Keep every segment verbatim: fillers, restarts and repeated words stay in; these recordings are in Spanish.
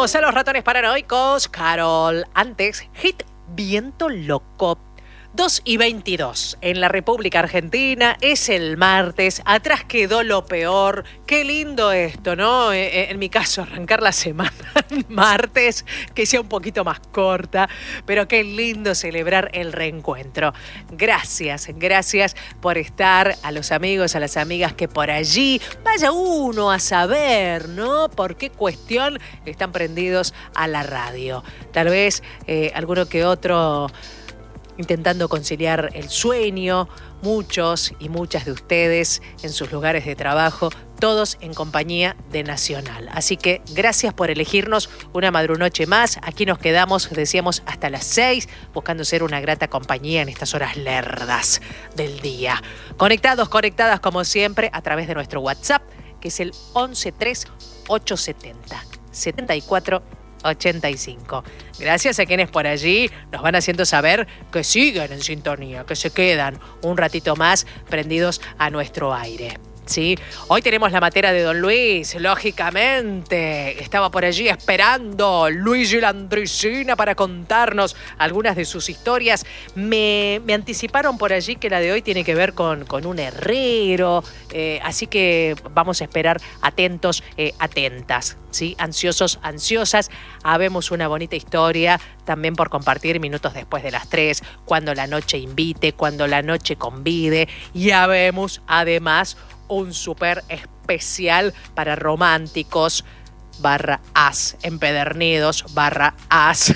Vamos a los ratones paranoicos. Carol, antes, hit Viento Loco. dos y veintidós en la República Argentina, es el martes, atrás quedó lo peor. Qué lindo esto, ¿no? En mi caso, arrancar la semana martes, que sea un poquito más corta, pero qué lindo celebrar el reencuentro. Gracias, gracias por estar, a los amigos, a las amigas que por allí, vaya uno a saber, ¿no? Por qué cuestión están prendidos a la radio. Tal vez eh, alguno que otro intentando conciliar el sueño, muchos y muchas de ustedes en sus lugares de trabajo, todos en compañía de Nacional. Así que gracias por elegirnos una madrunoche más. Aquí nos quedamos, decíamos, hasta las seis, buscando ser una grata compañía en estas horas lerdas del día. Conectados, conectadas como siempre a través de nuestro WhatsApp, que es el once tres ocho setenta setenta y cuatro ochenta y cinco. Gracias a quienes por allí nos van haciendo saber que siguen en sintonía, que se quedan un ratito más prendidos a nuestro aire. ¿Sí? Hoy tenemos la matera de Don Luis, lógicamente. Estaba por allí esperando Luigi Landricina para contarnos algunas de sus historias. Me, me anticiparon por allí que la de hoy tiene que ver con, con un herrero, eh, así que vamos a esperar atentos, eh, atentas, ¿sí? Ansiosos, ansiosas. Habemos una bonita historia también por compartir minutos después de las tres, cuando la noche invite, cuando la noche convide. Y habemos además un súper especial para románticos barra as, empedernidos barra as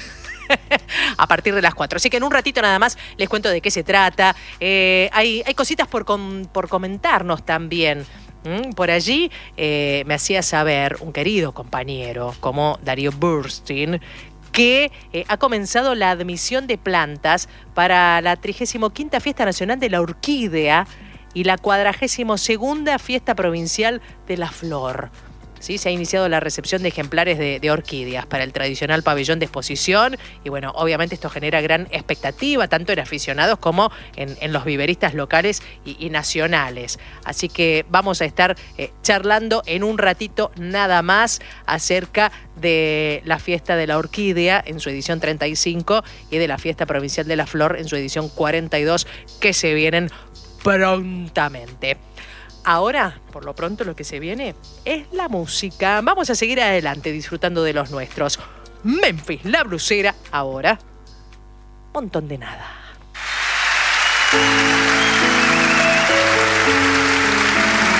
a partir de las cuatro. Así que en un ratito nada más les cuento de qué se trata. Eh, hay, hay cositas por, com, por comentarnos también. ¿Mm? Por allí eh, me hacía saber un querido compañero como Darío Burstein que eh, ha comenzado la admisión de plantas para la trigésima quinta Fiesta Nacional de la Orquídea y la cuadragésima segunda Fiesta Provincial de la Flor. ¿Sí? Se ha iniciado la recepción de ejemplares de, de orquídeas para el tradicional pabellón de exposición y bueno, obviamente esto genera gran expectativa tanto en aficionados como en, en los viveristas locales y, y nacionales. Así que vamos a estar eh, charlando en un ratito nada más acerca de la Fiesta de la Orquídea en su edición treinta y cinco y de la Fiesta Provincial de la Flor en su edición cuarenta y dos que se vienen prontamente. Ahora, por lo pronto, lo que se viene es la música. Vamos a seguir adelante disfrutando de los nuestros. Memphis, la blusera, ahora, montón de nada.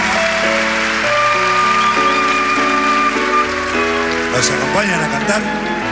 ¿Nos acompañan a cantar?